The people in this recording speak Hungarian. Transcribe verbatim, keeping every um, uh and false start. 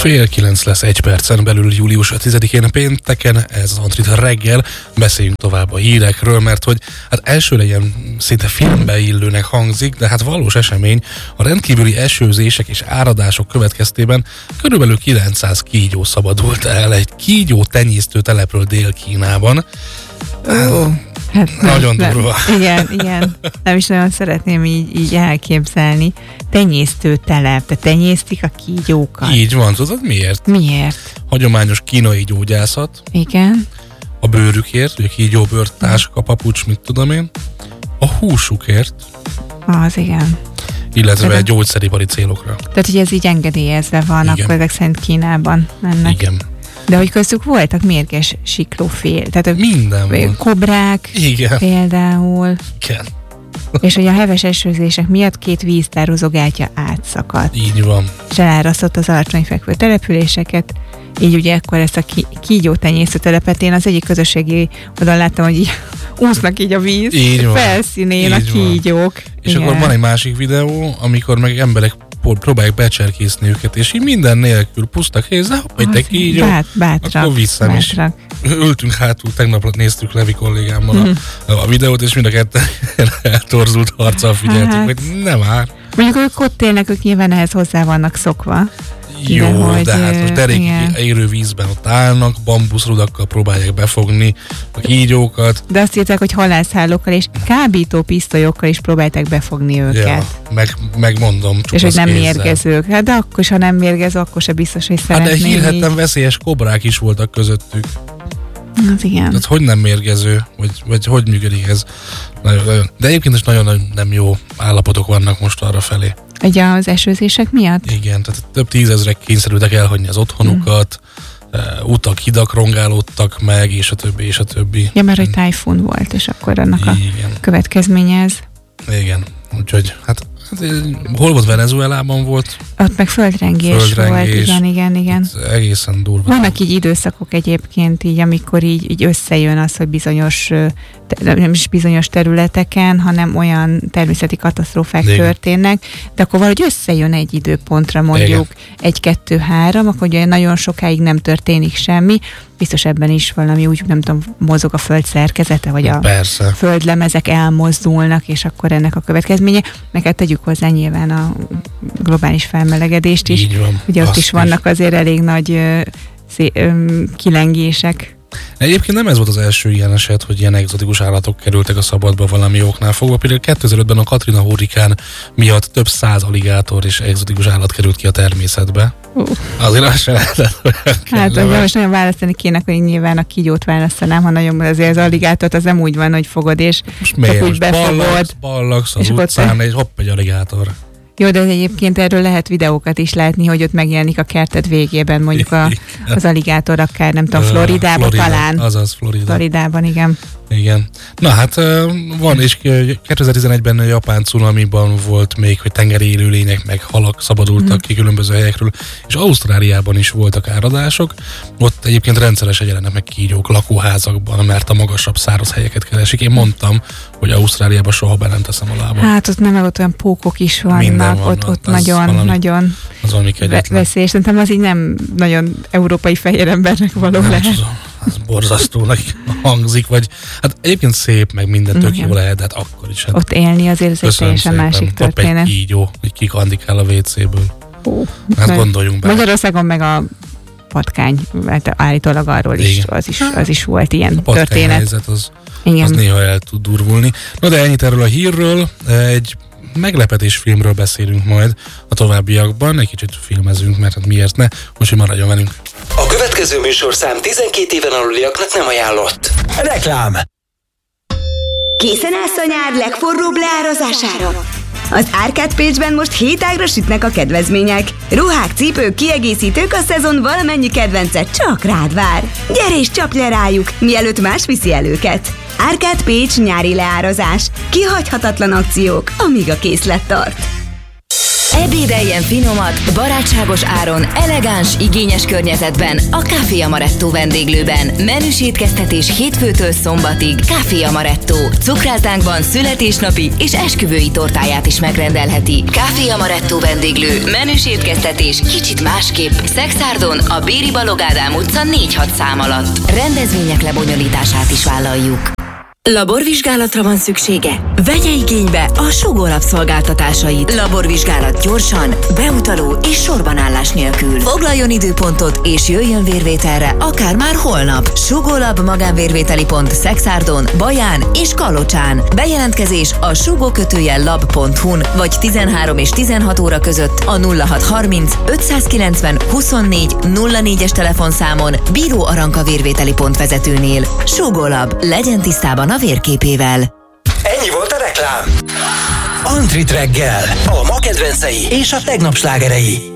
Fél kilenc lesz egy percen belül július tizedikén pénteken, ez az Antrit reggel, beszéljünk tovább a hírekről, mert hogy hát elsőre ilyen szinte filmbe illőnek hangzik, de hát valós esemény, a rendkívüli esőzések és áradások következtében körülbelül kilencszáz kígyó szabadult el egy kígyó tenyésztő telepről Dél-Kínában. Ó, hát nagyon nem, durva. Igen, igen. Nem is nagyon szeretném így, így elképzelni. Tenyésztő telep, te tenyésztik a kígyókat. Így van, tudod miért? Miért? Hagyományos kínai gyógyászat. Igen. A bőrükért, ugye kígyóbőrt, táska, papucs, mit tudom én. A húsukért. Az igen. Illetve De... gyógyszeripari célokra. Tehát, hogy ez így engedélyezve van, igen. Akkor ezek szerint Kínában mennek. Igen. De hogy köztük voltak mérges siklófél. Tehát minden volt. Kobrák igen. például. Igen. És hogy a heves esőzések miatt két víztározó gátja átszakadt. Így van. És elárasztott az alacsony fekvő településeket. Így ugye akkor ezt a ki- kígyótenyésztő telepet én az egyik közösségi oldalon láttam, hogy így úsznak így a víz így felszínén így a kígyók. És igen. akkor van egy másik videó, amikor meg emberek próbálják becserkészni őket, és így minden nélkül pusztak hézze, hopp, egy te kígyó, Bát, bátrak, akkor visszám is. Ültünk hátul, tegnap néztük Levi kollégámmal mm-hmm. a, a videót, és mind a ketten eltorzult harccal figyeltük, hát. Hogy nem már. Mondjuk ők ott élnek, ők nyilván ehhez hozzá vannak szokva. Jó, de, hogy, de hát most derék érő vízben ott állnak, bambuszrudakkal próbálják befogni a kígyókat. De azt írták, hogy halászhálókkal és kábító pisztolyokkal is próbálták befogni őket. Ja, meg, megmondom. És hogy nem kézzel. Mérgezők. Hát de akkor is, ha nem mérgező, akkor se biztos, hogy szeretném. Hát de hírhettem veszélyes kobrák is voltak közöttük. Az igen. Tehát hogy nem mérgező, vagy, vagy hogy működik ez? Nagyon, nagyon. De egyébként is nagyon nem jó állapotok vannak most arra felé. Ugye az esőzések miatt? Igen, tehát több tízezrek kényszerültek elhagyni az otthonukat, mm. uh, utak, hidak rongálódtak meg, és a többi, és a többi. Ja, mert hogy tájfun volt, és akkor annak igen. A következménye ez. Igen, úgyhogy hát hol volt? Venezuelában volt? Ott meg földrengés, földrengés volt, igen, igen, igen. Egészen durva. Vannak így időszakok egyébként, így, amikor így, így összejön az, hogy bizonyos, nem is bizonyos területeken, hanem olyan természeti katasztrófák igen. történnek, de akkor valahogy összejön egy időpontra, mondjuk egy, kettő, három, akkor ugye nagyon sokáig nem történik semmi, biztos ebben is valami úgy, nem tudom, mozog a föld szerkezete, vagy a persze. földlemezek elmozdulnak, és akkor ennek a következménye. Neked tegyük hozzá nyilván a globális felmelegedést is. Így van. Ugye ott is vannak azért elég nagy ö, szé, ö, kilengések. Egyébként nem ez volt az első ilyen eset, hogy ilyen egzotikus állatok kerültek a szabadba valami oknál fogva. Például kétezer-ötben a Katrina hurrikán miatt több száz aligátor és egzotikus állat került ki a természetbe. Uh. Azért az sem lehetett olyan Hát, hogy most nagyon választani kéne, hogy nyilván a kígyót választanám, ha nagyon azért az aligátort, az nem úgy van, hogy fogod, és most csak úgy befogod. Ballagsz, ballagsz az utcán, egy hopp, egy aligátor. Jó, de egyébként erről lehet videókat is látni, hogy ott megjelenik a kerted végében, mondjuk a, az aligátor akár, nem tudom, Floridában Florida, talán. Azaz, Florida. Floridában, igen. Igen. Na hát van, és kétezer-tizenegyben a japán cunamiban volt még, hogy tengeri élőlények meg halak szabadultak mm. ki különböző helyekről, és Ausztráliában is voltak áradások. Ott egyébként rendszeresen jelennek meg kígyók lakóházakban, mert a magasabb száraz helyeket keresik. Én mondtam, hogy Ausztráliában soha be nem teszem a lábam. Hát ott nem, meg ott olyan pókok is vannak, van, ott, ott nagyon, valami, nagyon az valami veszélyes. Szerintem az így nem nagyon európai fehér embernek való nem lehet. Tudom. Az borzasztónak hangzik, vagy hát egyébként szép, meg minden tök jó lehet, de hát akkor is. Hát ott élni azért ez egy teljesen másik történet. Hopp, egy kígyó, hogy kikandikál a vécéből. Ó, hát gondoljunk be. Magyarországon meg a patkány, hát állítólag arról is az, is, az is volt ilyen a történet. Helyzet az, az néha el tud durvulni. Na de ennyit erről a hírről, egy meglepetés filmről beszélünk majd a továbbiakban, egy kicsit filmezünk, mert hát miért ne, úgyhogy maradjon velünk. A következő műsorszám tizenkét éven aluliaknak nem ajánlott. Reklám! Készen állsz a nyár legforróbb leárazására? Az Árkád Pécsben most hétágra sütnek a kedvezmények. Ruhák, cipők, kiegészítők, a szezon valamennyi kedvence csak rád vár. Gyere és csapj le rájuk, mielőtt más viszi el őket. Árkád Pécs nyári leárazás. Kihagyhatatlan akciók, amíg a készlet tart. Ebédeljen finomat, barátságos áron, elegáns, igényes környezetben a Café Amaretto vendéglőben. Menüs étkeztetés hétfőtől szombatig. Café Amaretto. Cukráltánkban születésnapi és esküvői tortáját is megrendelheti. Café Amaretto vendéglő. Menüs étkeztetés kicsit másképp. Szexárdon a Béri Balogh Ádám utca négy hat szám alatt. Rendezvények lebonyolítását is vállaljuk. Laborvizsgálatra van szüksége? Vegye igénybe a Sugó Lab szolgáltatásait. Laborvizsgálat gyorsan, beutaló és sorbanállás nélkül. Foglaljon időpontot és jöjjön vérvételre, akár már holnap. Sugó Lab magánvérvételi pont Szexárdon, Baján és Kalocsán. Bejelentkezés a sugó kötőjel lab pont hu-n vagy tizenhárom és tizenhat óra között a nulla hat harminc ötszázkilencven huszonnégy nulla négyes telefonszámon Bíró Aranka vérvételi pont vezetőnél. Sugó Lab. Legyen tisztában a vérképével. Ennyi volt a reklám. Antrit reggel. A ma kedvencei és a tegnap slágerei.